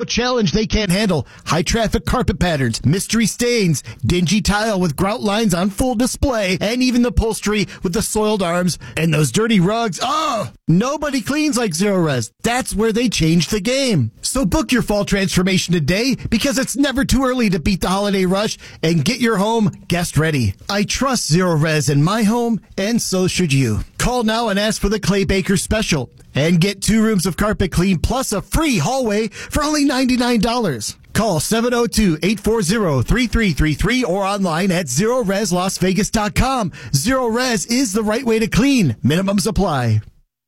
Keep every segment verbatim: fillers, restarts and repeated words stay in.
challenge they can't handle. High traffic carpet patterns, mystery stains, dingy tile with grout lines on full display, and even the upholstery with the soiled arms and those dirty rugs. Oh, nobody cleans like Zero Res. That's where they changed the game. So book your fall transformation today, because it's never too early to beat the holiday rush and get your home guest ready. I trust Zero Res in my home, and so should you. Call now and ask for the Clay Baker special and get two rooms of carpet clean plus a free hallway for only ninety-nine dollars. Call seven oh two, eight four zero, three three three three or online at zero res las vegas dot com. Zero Res is the right way to clean. Minimums apply.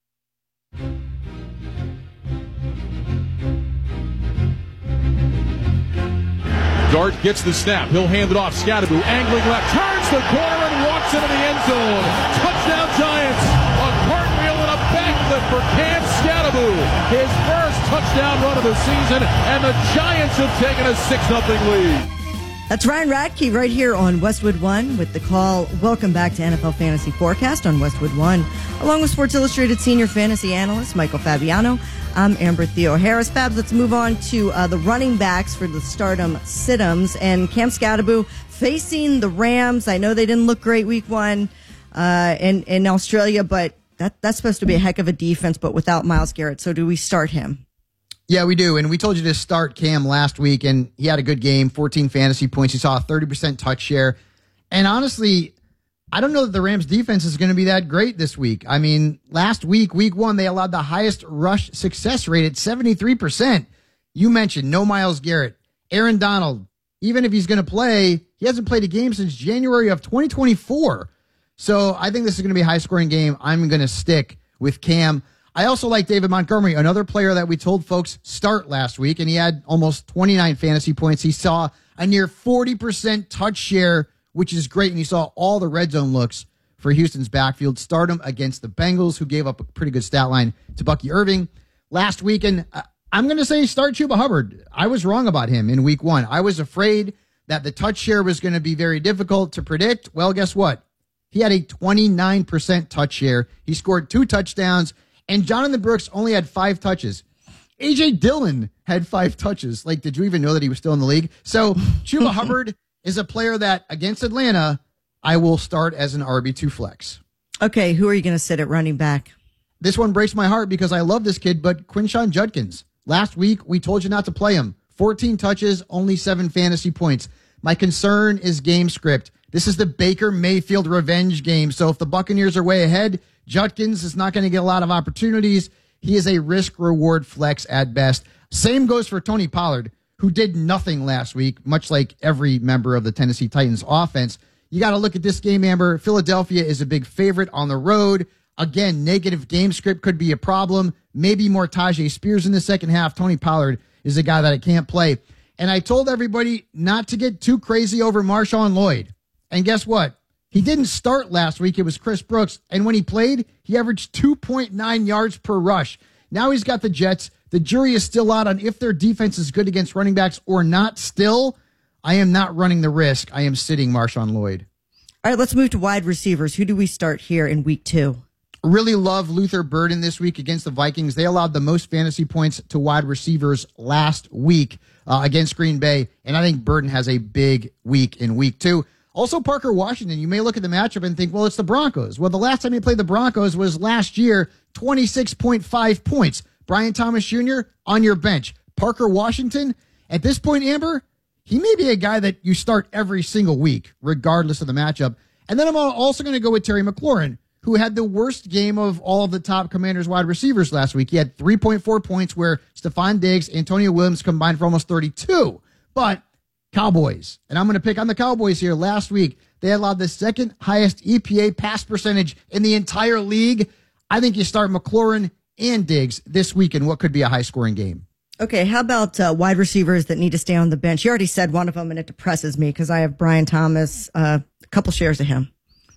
Dart gets the snap. He'll hand it off. Scadaboo angling left. Turns the corner and walks into the end zone. Touchdown Giants. A cartwheel and a backflip for Cam Scadaboo. His first touchdown run of the season, and the Giants have taken a six nothing lead. That's Ryan Radke right here on Westwood One with the call. Welcome back to N F L Fantasy Forecast on Westwood One, along with Sports Illustrated senior fantasy analyst Michael Fabiano. I'm Amber Theo Harris. Fabs, let's move on to uh, the running backs for the Stardom Sit-Ems. And Cam Scadaboo facing the Rams. I know they didn't look great week one uh, in, in Australia, but that that's supposed to be a heck of a defense, but without Myles Garrett. So do we start him? Yeah, we do. And we told you to start Cam last week, and he had a good game, fourteen fantasy points. He saw a thirty percent touch share. And honestly, I don't know that the Rams defense is going to be that great this week. I mean, last week, week one, they allowed the highest rush success rate at seventy-three percent. You mentioned no Myles Garrett. Aaron Donald, even if he's going to play, he hasn't played a game since January of twenty twenty-four. So I think this is going to be a high-scoring game. I'm going to stick with Cam. I also like David Montgomery, another player that we told folks start last week, and he had almost twenty-nine fantasy points. He saw a near forty percent touch share, which is great, and he saw all the red zone looks for Houston's backfield. Start him against the Bengals, who gave up a pretty good stat line to Bucky Irving last week. And I'm going to say start Chuba Hubbard. I was wrong about him in week one. I was afraid that the touch share was going to be very difficult to predict. Well, guess what? He had a twenty-nine percent touch share. He scored two touchdowns, and Jonathan Brooks only had five touches. A J Dillon had five touches. Like, did you even know that he was still in the league? So Chuba Hubbard is a player that, against Atlanta, I will start as an R B two flex. Okay, who are you going to sit at running back? This one breaks my heart because I love this kid, but Quinshon Judkins. Last week, we told you not to play him. fourteen touches, only seven fantasy points. My concern is game script. This is the Baker Mayfield revenge game, so if the Buccaneers are way ahead, Judkins is not going to get a lot of opportunities. He is a risk-reward flex at best. Same goes for Tony Pollard, who did nothing last week, much like every member of the Tennessee Titans offense. You got to look at this game, Amber. Philadelphia is a big favorite on the road. Again, negative game script could be a problem. Maybe more Tajay Spears in the second half. Tony Pollard is a guy that I can't play. And I told everybody not to get too crazy over Marshawn Lloyd. And guess what? He didn't start last week. It was Chris Brooks. And when he played, he averaged two point nine yards per rush. Now he's got the Jets. The jury is still out on if their defense is good against running backs or not. Still, I am not running the risk. I am sitting Marshawn Lloyd. All right, let's move to wide receivers. Who do we start here in week two? Really love Luther Burden this week against the Vikings. They allowed the most fantasy points to wide receivers last week uh, against Green Bay. And I think Burden has a big week in week two. Also, Parker Washington, you may look at the matchup and think, well, it's the Broncos. Well, the last time he played the Broncos was last year, twenty-six point five points. Brian Thomas Junior on your bench. Parker Washington, at this point, Amber, he may be a guy that you start every single week, regardless of the matchup. And then I'm also going to go with Terry McLaurin, who had the worst game of all of the top Commanders wide receivers last week. He had three point four points, where Stephon Diggs, Antonio Williams combined for almost thirty-two. But Cowboys, and I'm going to pick on the Cowboys here. Last week, they allowed the second highest E P A pass percentage in the entire league. I think you start McLaurin and Diggs this week in what could be a high-scoring game. Okay, how about uh, wide receivers that need to stay on the bench? You already said one of them, and it depresses me because I have Brian Thomas, uh, a couple shares of him.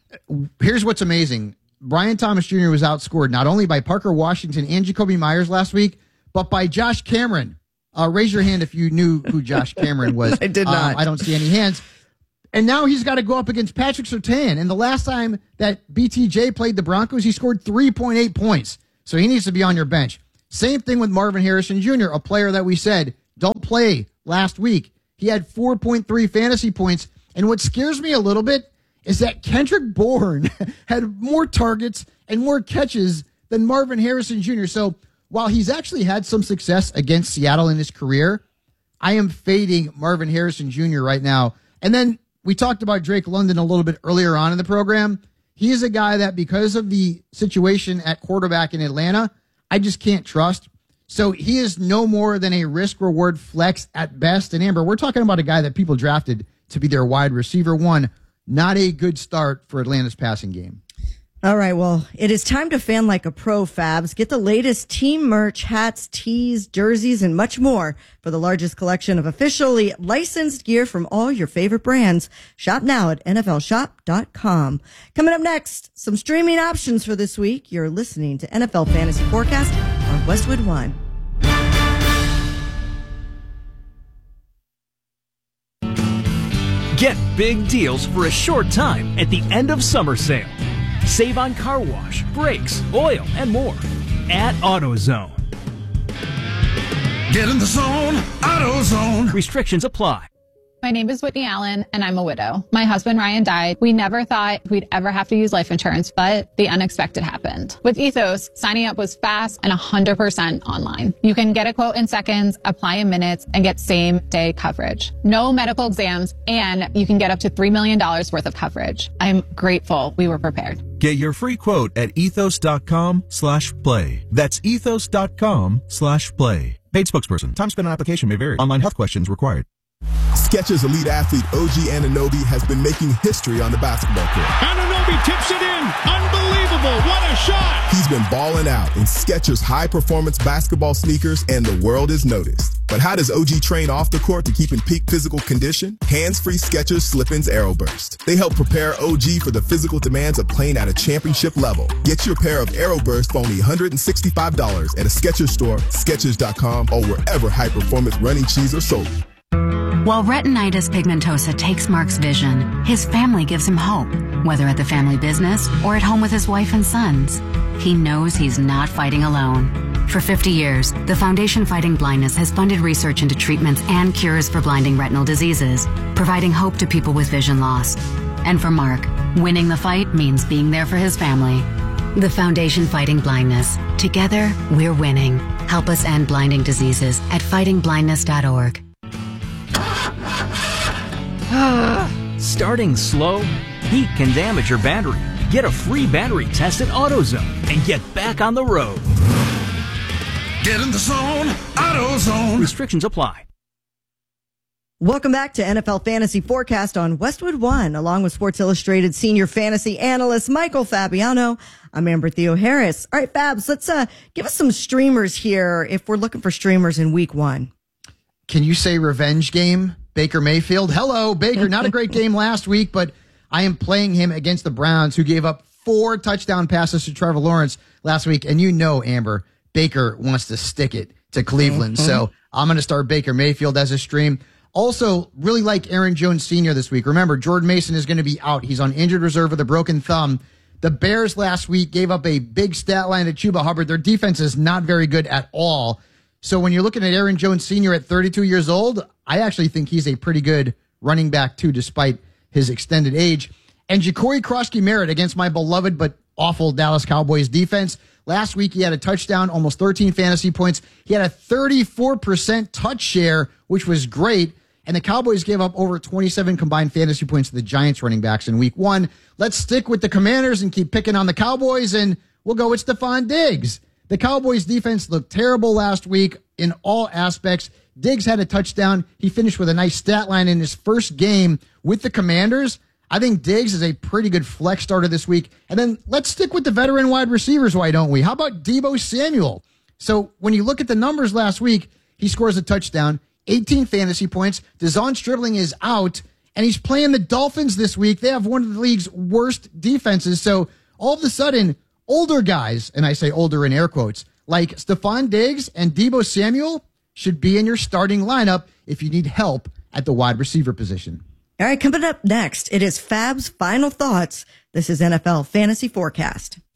Here's what's amazing. Brian Thomas Junior was outscored not only by Parker Washington and Jacoby Myers last week, but by Josh Cameron. Uh, raise your hand if you knew who Josh Cameron was. I did not. Um, I don't see any hands. And now he's got to go up against Patrick Surtain. And the last time that B T J played the Broncos, he scored three point eight points. So he needs to be on your bench. Same thing with Marvin Harrison Junior, a player that we said, don't play last week. He had four point three fantasy points. And what scares me a little bit is that Kendrick Bourne had more targets and more catches than Marvin Harrison Junior So while he's actually had some success against Seattle in his career, I am fading Marvin Harrison Junior right now. And then we talked about Drake London a little bit earlier on in the program. He is a guy that because of the situation at quarterback in Atlanta, I just can't trust. So he is no more than a risk-reward flex at best. And Amber, we're talking about a guy that people drafted to be their wide receiver one. Not a good start for Atlanta's passing game. All right, well, it is time to fan like a pro, Fabs. Get the latest team merch, hats, tees, jerseys, and much more for the largest collection of officially licensed gear from all your favorite brands. Shop now at N F L shop dot com. Coming up next, some streaming options for this week. You're listening to N F L Fantasy Forecast on Westwood One. Get big deals for a short time at the end of summer sale. Save on car wash, brakes, oil, and more at AutoZone. Get in the zone, AutoZone. Restrictions apply. My name is Whitney Allen, and I'm a widow. My husband, Ryan, died. We never thought we'd ever have to use life insurance, but the unexpected happened. With Ethos, signing up was fast and one hundred percent online. You can get a quote in seconds, apply in minutes, and get same-day coverage. No medical exams, and you can get up to three million dollars worth of coverage. I'm grateful we were prepared. Get your free quote at ethos.com slash play. That's ethos.com slash play. Paid spokesperson. Time spent on application may vary. Online health questions required. Skechers elite athlete O G Anunoby has been making history on the basketball court. Anunoby tips it in. Unbelievable. What a shot. He's been balling out in Skechers high-performance basketball sneakers, and the world has noticed. But how does O G train off the court to keep in peak physical condition? Hands-free Skechers Slip-ins Aeroburst. They help prepare O G for the physical demands of playing at a championship level. Get your pair of Aeroburst for only one hundred sixty-five dollars at a Skechers store, Skechers dot com, or wherever high-performance running shoes are sold. While retinitis pigmentosa takes Mark's vision, his family gives him hope, whether at the family business or at home with his wife and sons. He knows he's not fighting alone. For fifty years, the Foundation Fighting Blindness has funded research into treatments and cures for blinding retinal diseases, providing hope to people with vision loss. And for Mark, winning the fight means being there for his family. The Foundation Fighting Blindness. Together, we're winning. Help us end blinding diseases at fighting blindness dot org. Starting slow? Heat can damage your battery. Get a free battery test at AutoZone and get back on the road. Get in the zone, AutoZone. Restrictions apply. Welcome back to N F L Fantasy Forecast on Westwood One, along with Sports Illustrated senior fantasy analyst Michael Fabiano. I'm Amber Theo Harris. All right, Fabs, let's uh, give us some streamers here if we're looking for streamers in week one. Can you say revenge game? Baker Mayfield. Hello, Baker. Not a great game last week, but I am playing him against the Browns, who gave up four touchdown passes to Trevor Lawrence last week. And you know, Amber, Baker wants to stick it to Cleveland. Mm-hmm. So I'm going to start Baker Mayfield as a stream. Also, really like Aaron Jones Senior this week. Remember, Jordan Mason is going to be out. He's on injured reserve with a broken thumb. The Bears last week gave up a big stat line to Chuba Hubbard. Their defense is not very good at all. So when you're looking at Aaron Jones Senior at thirty-two years old, I actually think he's a pretty good running back, too, despite his extended age. And Ja'Cory Krosky-Merritt against my beloved but awful Dallas Cowboys defense. Last week, he had a touchdown, almost thirteen fantasy points. He had a thirty-four percent touch share, which was great. And the Cowboys gave up over twenty-seven combined fantasy points to the Giants running backs in week one. Let's stick with the Commanders and keep picking on the Cowboys, and we'll go with Stephon Diggs. The Cowboys defense looked terrible last week in all aspects. Diggs had a touchdown. He finished with a nice stat line in his first game with the Commanders. I think Diggs is a pretty good flex starter this week. And then let's stick with the veteran wide receivers, why don't we? How about Deebo Samuel? So when you look at the numbers last week, he scores a touchdown, eighteen fantasy points. DeZon Stribling is out, and he's playing the Dolphins this week. They have one of the league's worst defenses. So all of a sudden, older guys, and I say older in air quotes, like Stephon Diggs and Deebo Samuel should be in your starting lineup if you need help at the wide receiver position. All right, coming up next, it is Fab's final thoughts. This is N F L Fantasy Forecast.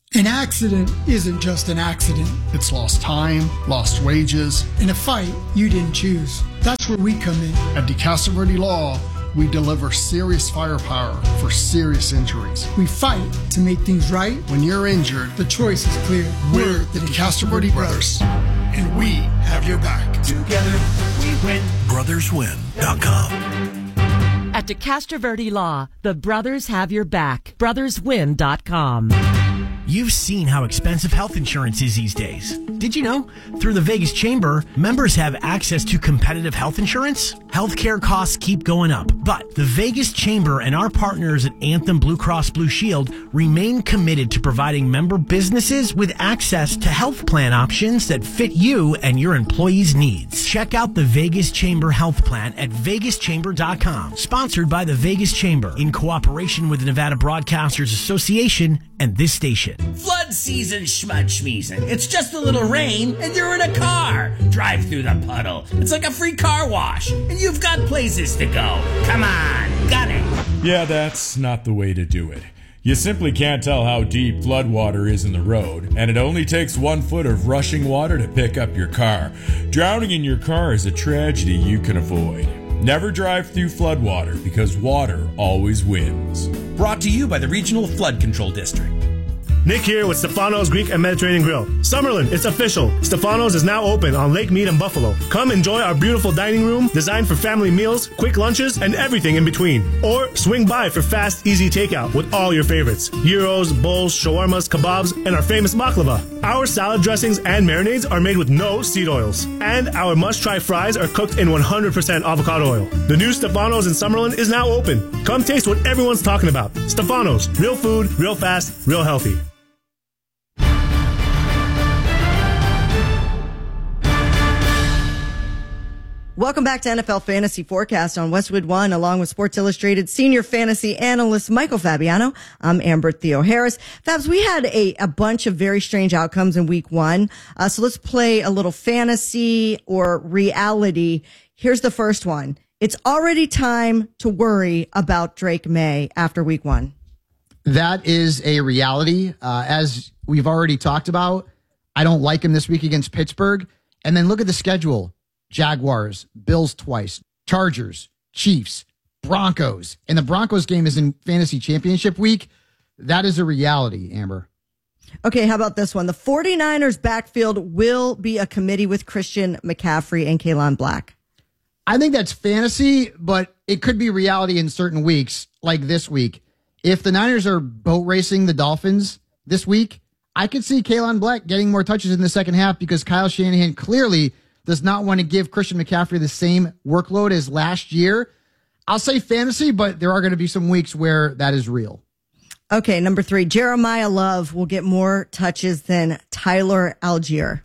An accident isn't just an accident. It's lost time, lost wages. In a fight you didn't choose. That's where we come in. At DeCastro Verde Law, we deliver serious firepower for serious injuries. We fight to make things right. When you're injured, the choice is clear. We're the DeCastro Verde Brothers, and we have your back. Together we win. brothers win dot com. At DeCastro Verde Law, the brothers have your back. brothers win dot com. You've seen how expensive health insurance is these days. Did you know? Through the Vegas Chamber, members have access to competitive health insurance. Healthcare costs keep going up, but the Vegas Chamber and our partners at Anthem Blue Cross Blue Shield remain committed to providing member businesses with access to health plan options that fit you and your employees' needs. Check out the Vegas Chamber Health Plan at vegas chamber dot com. Sponsored by the Vegas Chamber in cooperation with the Nevada Broadcasters Association and this station. Flood season schmudschmeezin'. It's just a little rain and you're in a car. Drive through the puddle. It's like a free car wash. And you've got places to go. Come on, got it. Yeah, that's not the way to do it. You simply can't tell how deep floodwater is in the road, and it only takes one foot of rushing water to pick up your car. Drowning in your car is a tragedy you can avoid. Never drive through floodwater because water always wins. Brought to you by the Regional Flood Control District. Nick here with Stefano's Greek and Mediterranean Grill. Summerlin, it's official. Stefano's is now open on Lake Mead and Buffalo. Come enjoy our beautiful dining room designed for family meals, quick lunches, and everything in between. Or swing by for fast, easy takeout with all your favorites. Gyros, bowls, shawarmas, kebabs, and our famous baklava. Our salad dressings and marinades are made with no seed oils. And our must-try fries are cooked in one hundred percent avocado oil. The new Stefano's in Summerlin is now open. Come taste what everyone's talking about. Stefano's, real food, real fast, real healthy. Welcome back to N F L Fantasy Forecast on Westwood One, along with Sports Illustrated senior fantasy analyst Michael Fabiano. I'm Amber Theo Harris. Fabs, we had a, a bunch of very strange outcomes in week one. Uh, so let's play a little fantasy or reality. Here's the first one. It's already time to worry about Drake May after week one. That is a reality. Uh, as we've already talked about, I don't like him this week against Pittsburgh. And then look at the schedule. Jaguars, Bills twice, Chargers, Chiefs, Broncos. And the Broncos game is in fantasy championship week. That is a reality, Amber. Okay, how about this one? The 49ers backfield will be a committee with Christian McCaffrey and Kaylan Black. I think that's fantasy, but it could be reality in certain weeks, like this week. If the Niners are boat racing the Dolphins this week, I could see Kaylan Black getting more touches in the second half because Kyle Shanahan clearly does not want to give Christian McCaffrey the same workload as last year. I'll say fantasy, but there are going to be some weeks where that is real. Okay, number three, Jeremiah Love will get more touches than Tyler Algier.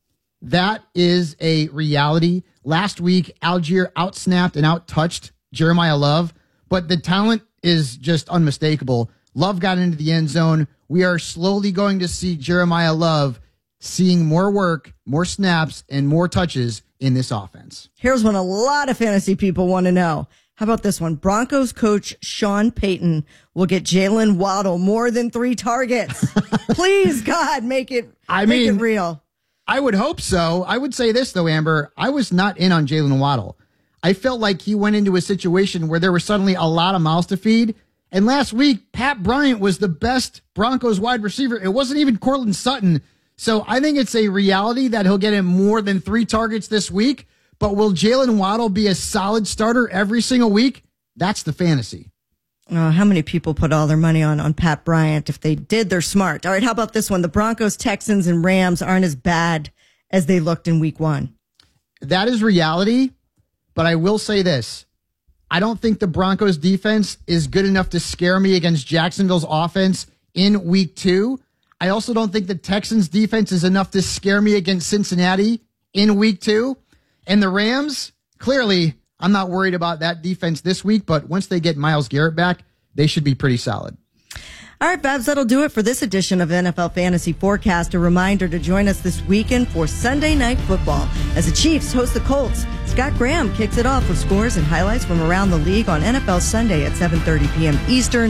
That is a reality. Last week, Algier outsnapped and outtouched Jeremiah Love, but the talent is just unmistakable. Love got into the end zone. We are slowly going to see Jeremiah Love seeing more work, more snaps, and more touches in this offense. Here's one a lot of fantasy people want to know. How about this one? Broncos coach Sean Payton will get Jalen Waddle more than three targets. Please, God, make it, I make mean, it real. I would hope so. I would say this, though, Amber. I was not in on Jalen Waddle. I felt like he went into a situation where there was suddenly a lot of mouths to feed. And last week, Pat Bryant was the best Broncos wide receiver. It wasn't even Cortland Sutton. So I think it's a reality that he'll get him more than three targets this week. But will Jalen Waddle be a solid starter every single week? That's the fantasy. Oh, how many people put all their money on, on Pat Bryant? If they did, they're smart. All right, how about this one? The Broncos, Texans, and Rams aren't as bad as they looked in week one. That is reality. But I will say this. I don't think the Broncos defense is good enough to scare me against Jacksonville's offense in week two. I also don't think the Texans defense is enough to scare me against Cincinnati in week two. And the Rams, clearly, I'm not worried about that defense this week, but once they get Myles Garrett back, they should be pretty solid. All right, Babs, that'll do it for this edition of N F L Fantasy Forecast. A reminder to join us this weekend for Sunday Night Football as the Chiefs host the Colts. Scott Graham kicks it off with scores and highlights from around the league on N F L Sunday at seven thirty p.m. Eastern.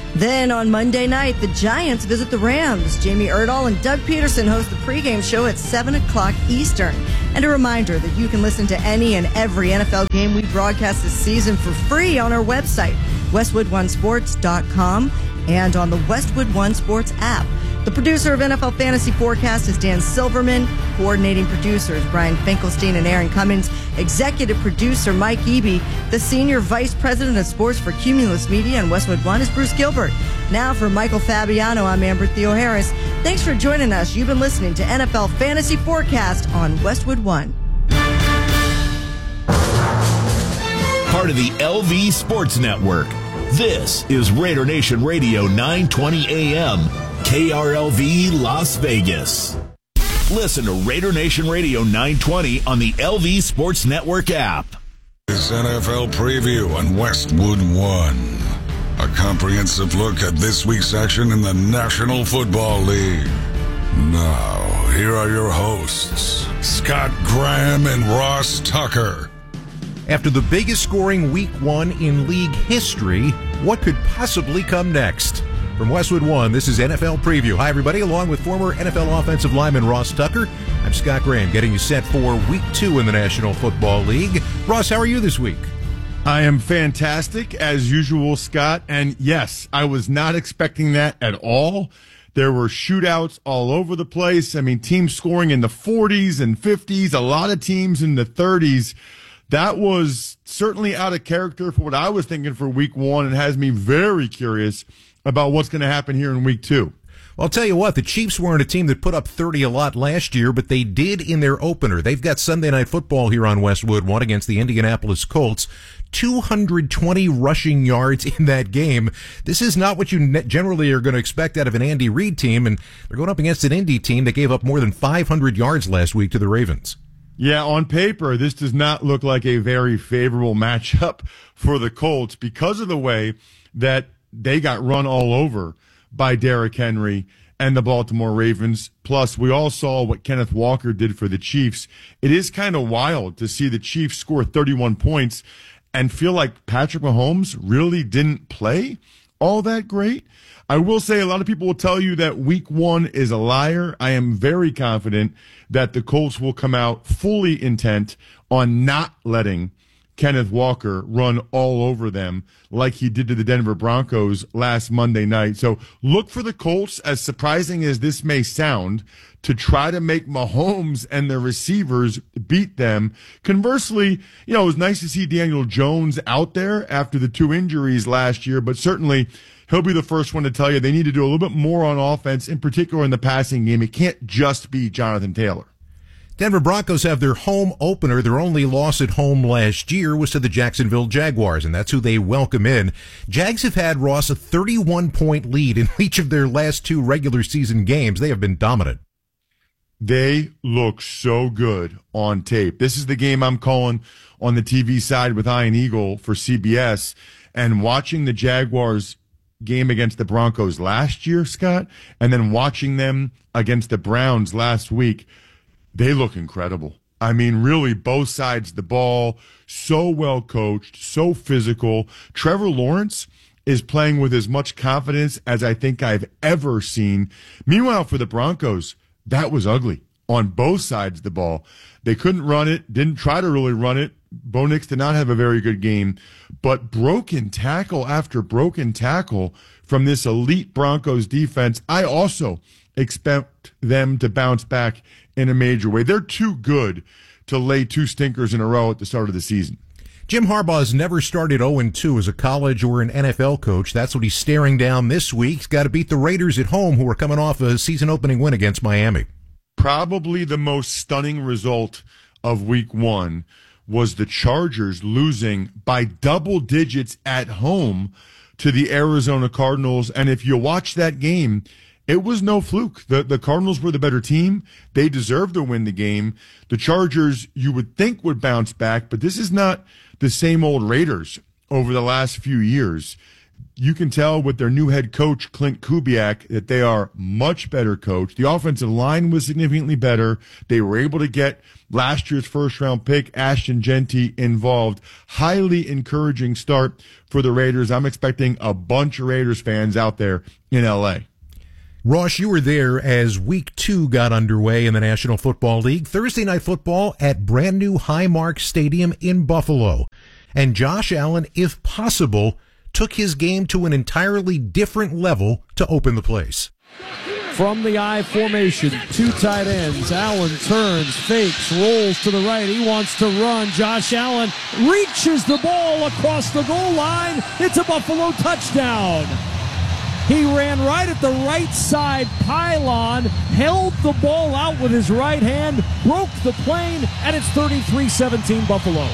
Then on Monday night, the Giants visit the Rams. Jamie Erdahl and Doug Peterson host the pregame show at seven o'clock Eastern. And a reminder that you can listen to any and every N F L game we broadcast this season for free on our website, westwood one sports dot com, and on the Westwood One Sports app. The producer of N F L Fantasy Forecast is Dan Silverman. Coordinating producers Brian Finkelstein and Aaron Cummins. Executive producer Mike Eby. The Senior Vice President of Sports for Cumulus Media and Westwood One is Bruce Gilbert. Now for Michael Fabiano, I'm Amber Theo Harris. Thanks for joining us. You've been listening to N F L Fantasy Forecast on Westwood One. Part of the L V Sports Network. This is Raider Nation Radio nine twenty A M. K R L V Las Vegas. Listen to Raider Nation Radio nine twenty on the L V Sports Network app. This N F L preview on Westwood One. A comprehensive look at this week's action in the National Football League. Now, here are your hosts, Scott Graham and Ross Tucker. After the biggest scoring week one in league history, what could possibly come next? From Westwood One, this is N F L Preview. Hi, everybody. Along with former N F L offensive lineman Ross Tucker, I'm Scott Graham, getting you set for week two in the National Football League. Ross, how are you this week? I am fantastic, as usual, Scott. And yes, I was not expecting that at all. There were shootouts all over the place. I mean, teams scoring in the forties and fifties, a lot of teams in the thirties. That was certainly out of character for what I was thinking for week one, and has me very curious about what's going to happen here in week two. Well, I'll tell you what, the Chiefs weren't a team that put up thirty a lot last year, but they did in their opener. They've got Sunday Night Football here on Westwood One against the Indianapolis Colts. two hundred twenty rushing yards in that game. This is not what you generally are going to expect out of an Andy Reid team, and they're going up against an Indy team that gave up more than five hundred yards last week to the Ravens. Yeah, on paper, this does not look like a very favorable matchup for the Colts because of the way that they got run all over by Derrick Henry and the Baltimore Ravens. Plus, we all saw what Kenneth Walker did for the Chiefs. It is kind of wild to see the Chiefs score thirty-one points and feel like Patrick Mahomes really didn't play all that great. I will say a lot of people will tell you that week one is a liar. I am very confident that the Colts will come out fully intent on not letting Kenneth Walker run all over them like he did to the Denver Broncos last Monday night. So look for the Colts, as surprising as this may sound, to try to make Mahomes and the receivers beat them. Conversely, you know, it was nice to see Daniel Jones out there after the two injuries last year, but certainly he'll be the first one to tell you they need to do a little bit more on offense, in particular in the passing game. It can't just be Jonathan Taylor. Denver Broncos have their home opener. Their only loss at home last year was to the Jacksonville Jaguars, and that's who they welcome in. Jags have had, Ross, a thirty-one point lead in each of their last two regular season games. They have been dominant. They look so good on tape. This is the game I'm calling on the T V side with Ian Eagle for C B S, and watching the Jaguars game against the Broncos last year, Scott, and then watching them against the Browns last week, they look incredible. I mean, really, both sides of the ball, so well coached, so physical. Trevor Lawrence is playing with as much confidence as I think I've ever seen. Meanwhile, for the Broncos, that was ugly on both sides of the ball. They couldn't run it, didn't try to really run it. Bo Nix did not have a very good game, but broken tackle after broken tackle from this elite Broncos defense. I also expect them to bounce back in a major way. They're too good to lay two stinkers in a row at the start of the season. Jim Harbaugh has never started oh and two as a college or an N F L coach. That's what he's staring down this week. He's got to beat the Raiders at home, who are coming off a season-opening win against Miami. Probably the most stunning result of week one was the Chargers losing by double digits at home to the Arizona Cardinals. And if you watch that game, it was no fluke. The the Cardinals were the better team. They deserved to win the game. The Chargers, you would think, would bounce back, but this is not the same old Raiders over the last few years. you can tell with their new head coach, Clint Kubiak, that they are much better coached. The offensive line was significantly better. They were able to get last year's first-round pick, Ashton Genty, involved. Highly encouraging start for the Raiders. I'm expecting a bunch of Raiders fans out there in L A. Ross, you were there as week two got underway in the National Football League. Thursday night football at brand new Highmark Stadium in Buffalo. And Josh Allen, if possible, took his game to an entirely different level to open the place. From the I formation, two tight ends. Allen turns, fakes, rolls to the right. He wants to run. Josh Allen reaches the ball across the goal line. It's a Buffalo touchdown. He ran right at the right side pylon, held the ball out with his right hand, broke the plane, and it's thirty-three seventeen Buffalo.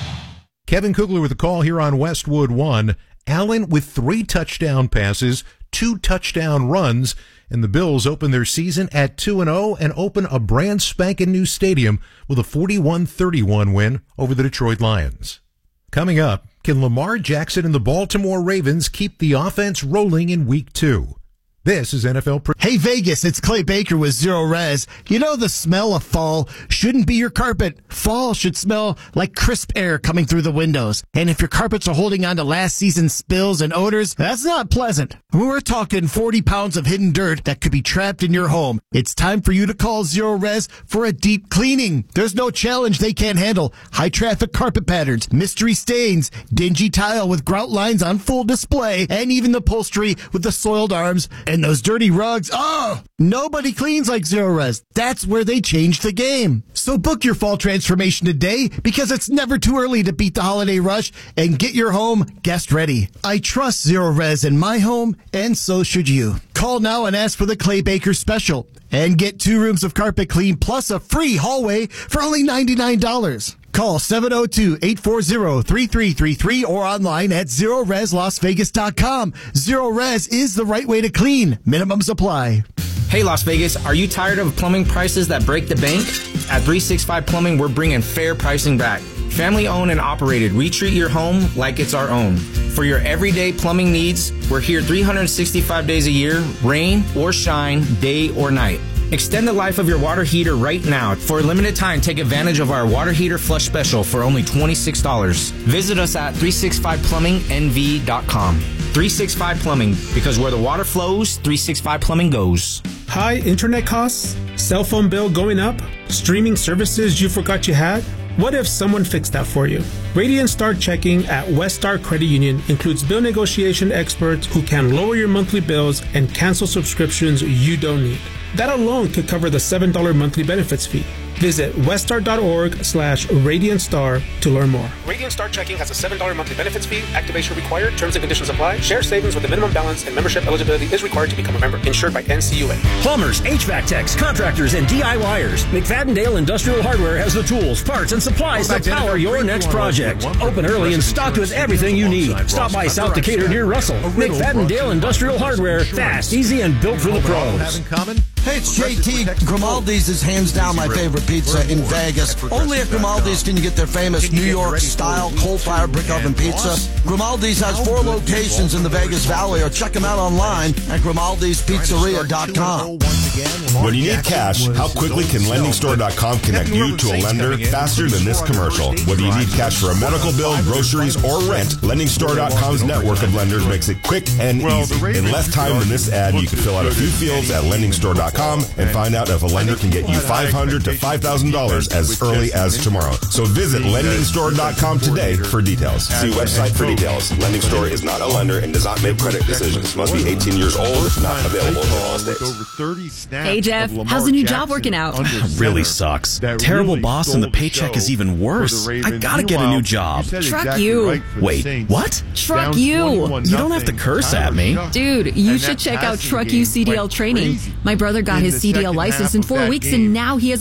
Kevin Kugler with a call here on Westwood One. Allen with three touchdown passes, two touchdown runs, and the Bills open their season at two and oh and open a brand spanking new stadium with a forty-one thirty-one win over the Detroit Lions. Coming up, can Lamar Jackson and the Baltimore Ravens keep the offense rolling in week two? This is N F L. Pre- hey, Vegas, it's Clay Baker with Zero Res. You know the smell of fall shouldn't be your carpet. Fall should smell like crisp air coming through the windows. And if your carpets are holding on to last season's spills and odors, that's not pleasant. We're talking forty pounds of hidden dirt that could be trapped in your home. It's time for you to call Zero Res for a deep cleaning. There's no challenge they can't handle. High traffic carpet patterns, mystery stains, dingy tile with grout lines on full display, and even the upholstery with the soiled arms and those dirty rugs. Oh, nobody cleans like Zero Res. That's where they changed the game. So book your fall transformation today because it's never too early to beat the holiday rush and get your home guest ready. I trust Zero Res in my home, and so should you. Call now and ask for the Clay Baker special and get two rooms of carpet clean plus a free hallway for only ninety-nine dollars. Call seven oh two, eight four zero, three three three three or online at zero res las vegas dot com. Zero Res is the right way to clean. Minimums apply. Hey, Las Vegas, are you tired of plumbing prices that break the bank? At three sixty-five Plumbing, we're bringing fair pricing back. Family owned and operated, we treat your home like it's our own. For your everyday plumbing needs, we're here three hundred sixty-five days a year, rain or shine, day or night. Extend the life of your water heater right now. For a limited time, take advantage of our water heater flush special for only twenty-six dollars. Visit us at three sixty-five plumbing n v dot com. three sixty-five Plumbing, because where the water flows, three sixty-five Plumbing goes. High internet costs? Cell phone bill going up? Streaming services you forgot you had? What if someone fixed that for you? Radiant Star Checking at West Star Credit Union includes bill negotiation experts who can lower your monthly bills and cancel subscriptions you don't need. That alone could cover the seven dollars monthly benefits fee. Visit weststar.org slash Radiant Star to learn more. Radiant Star Checking has a seven dollars monthly benefits fee. Activation required. Terms and conditions apply. Share savings with a minimum balance and membership eligibility is required to become a member. Insured by N C U A. Plumbers, H V A C techs, contractors, and DIYers. McFadden-Dale Industrial Hardware has the tools, parts, and supplies to power your next project. Open early and stocked with everything you need. Stop by South Decatur near Russell. McFadden-Dale Industrial Hardware. Fast, easy, and built for the pros. Hey, it's J T. Grimaldi's is hands down my favorite pizza in Vegas. Only at Grimaldi's can you get their famous New York-style coal-fired brick oven pizza. Grimaldi's has four locations in the Vegas Valley, or check them out online at grimaldis pizzeria dot com. When you need cash, how quickly can lending store dot com connect you to a lender faster than this commercial? Whether you need cash for a medical bill, groceries, or rent, lending store dot com's network of lenders makes it quick and easy. In less time than this ad, you can fill out a few fields at lending store dot com and find out if a lender can get you five hundred dollars to five thousand dollars as early as tomorrow. So visit lending store dot com today for details. See website for details. Lending Store is not a lender and does not make credit decisions. Must be eighteen years old. Not available in all states. Hey, Jeff, how's the new job working out? Really sucks. Terrible boss, and the paycheck is even worse. I gotta get a new job. Truck you. Wait, what? Truck you. You don't have to curse at me. Dude, you should check out Truck You C D L training. My brother got his C D L license in four weeks, and now he has a new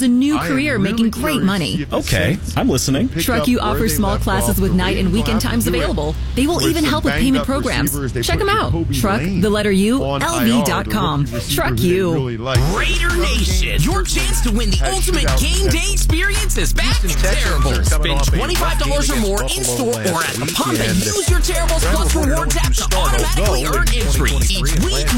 career making great money. Okay, I'm listening. Truck U offers small classes with night and weekend times available. They will even help with payment programs. Check them out. Truck, the letter U, L V dot com. Truck U. Raider Nation, your chance to win the ultimate game day experience is back at Terribles. Spend twenty-five dollars or more in-store or at the pump and use your Terribles Plus Rewards app to automatically earn entries each week.